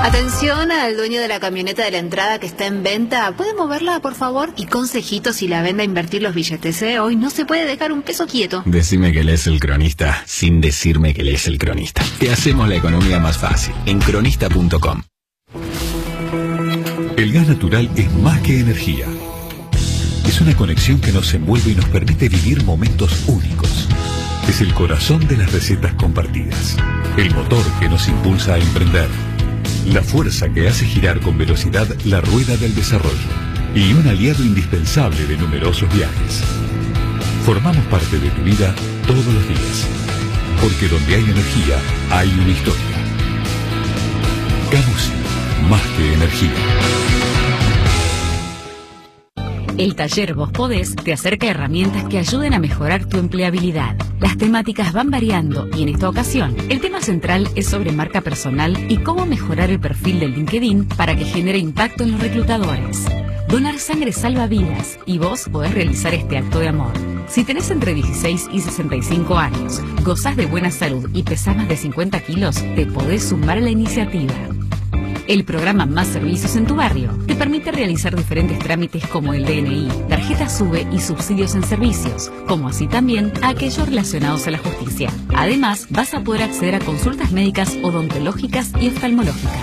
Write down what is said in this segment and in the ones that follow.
Atención al dueño de la camioneta de la entrada que está en venta. ¿Puede moverla, por favor? Y consejitos si la vende a invertir los billetes, ¿eh? Hoy no se puede dejar un peso quieto. Decime que lees El Cronista sin decirme que lees El Cronista. Te hacemos la economía más fácil en cronista.com. El gas natural es más que energía. Es una conexión que nos envuelve y nos permite vivir momentos únicos. Es el corazón de las recetas compartidas. El motor que nos impulsa a emprender. La fuerza que hace girar con velocidad la rueda del desarrollo. Y un aliado indispensable de numerosos viajes. Formamos parte de tu vida todos los días. Porque donde hay energía, hay una historia. Camusi, más que energía. El taller Vos Podés te acerca herramientas que ayuden a mejorar tu empleabilidad. Las temáticas van variando y en esta ocasión el tema central es sobre marca personal y cómo mejorar el perfil del LinkedIn para que genere impacto en los reclutadores. Donar sangre salva vidas y vos podés realizar este acto de amor. Si tenés entre 16 y 65 años, gozás de buena salud y pesás más de 50 kilos, te podés sumar a la iniciativa. El programa Más Servicios en tu Barrio te permite realizar diferentes trámites como el DNI, tarjeta SUBE y subsidios en servicios, como así también a aquellos relacionados a la justicia. Además, vas a poder acceder a consultas médicas, odontológicas y oftalmológicas.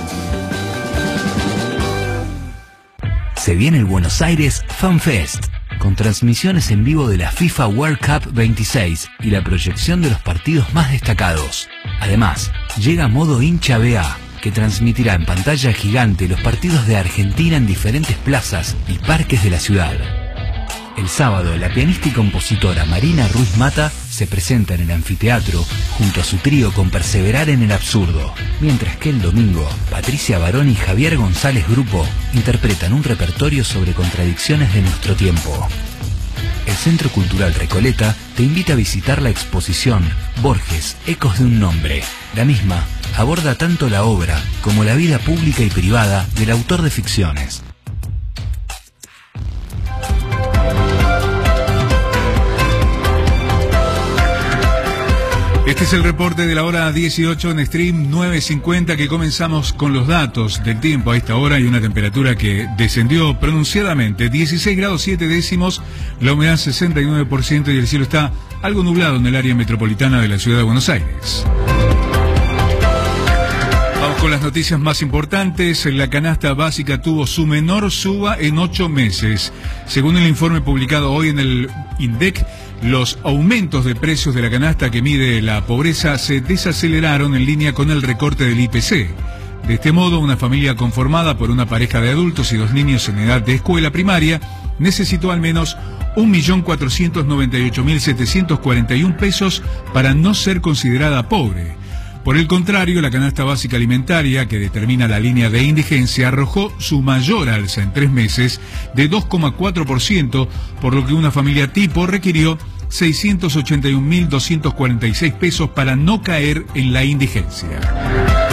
Se viene el Buenos Aires Fan Fest, con transmisiones en vivo de la FIFA World Cup 26 y la proyección de los partidos más destacados. Además, llega Modo Hincha BA, que transmitirá en pantalla gigante los partidos de Argentina en diferentes plazas y parques de la ciudad. El sábado, la pianista y compositora Marina Ruiz Mata se presenta en el anfiteatro junto a su trío con Perseverar en el Absurdo, mientras que el domingo, Patricia Barón y Javier González Grupo interpretan un repertorio sobre contradicciones de nuestro tiempo. El Centro Cultural Recoleta te invita a visitar la exposición Borges, Ecos de un Nombre. La misma aborda tanto la obra como la vida pública y privada del autor de ficciones. Este es el reporte de la hora 18 en Stream 950, que comenzamos con los datos del tiempo a esta hora y una temperatura que descendió pronunciadamente, 16 grados 7 décimos, la humedad 69% y el cielo está algo nublado en el área metropolitana de la ciudad de Buenos Aires. Vamos con las noticias más importantes. La canasta básica tuvo su menor suba en 8 meses. Según el informe publicado hoy en el INDEC, los aumentos de precios de la canasta que mide la pobreza se desaceleraron en línea con el recorte del IPC. De este modo, una familia conformada por una pareja de adultos y 2 niños en edad de escuela primaria necesitó al menos 1.498.741 pesos para no ser considerada pobre. Por el contrario, la canasta básica alimentaria, que determina la línea de indigencia, arrojó su mayor alza en 3 meses de 2,4%, por lo que una familia tipo requirió 681.246 pesos para no caer en la indigencia.